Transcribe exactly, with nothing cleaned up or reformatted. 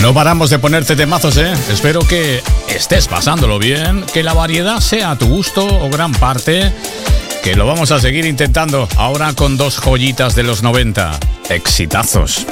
No paramos de ponerte temazos, ¿eh? Espero que estés pasándolo bien, que la variedad sea a tu gusto o gran parte, que lo vamos a seguir intentando ahora con dos joyitas de los noventa. Exitazos.